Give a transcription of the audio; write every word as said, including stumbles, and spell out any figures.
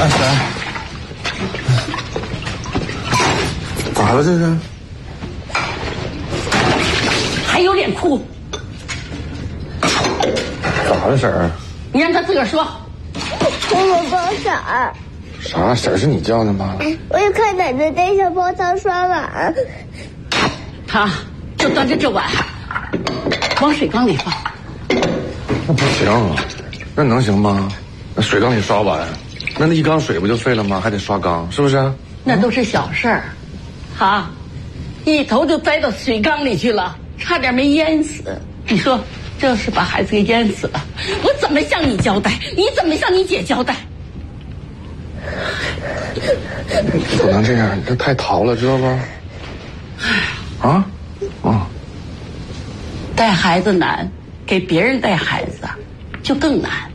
哎，婶，咋了这是？ 还有脸哭？ 咋了婶儿？ 你让他自个儿说。 我帮婶儿。 啥婶儿是你叫的吗？ 我要看奶奶带小泡汤刷碗。 他就端着这碗往水缸里放。 那不行，那能行吗？那水缸里刷碗，那那一缸水不就废了吗？还得刷缸，是不是？ 那都是小事儿，哈，一头就栽到水缸里去了，差点没淹死。你说这要是把孩子给淹死了，我怎么向你交代？你怎么向你姐交代？ 不能这样，你这太淘了，知道吧？啊，啊， 带孩子难，给别人带孩子就更难。